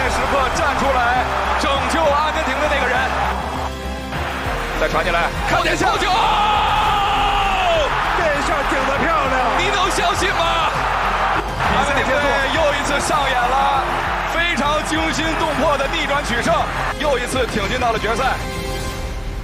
时刻站出来拯救阿根廷的那个人。再传进来，看点球！ 这下顶得漂亮， 你能相信吗？阿根廷队又一次上演了非常惊心动魄的逆转取胜，又一次挺进到了决赛。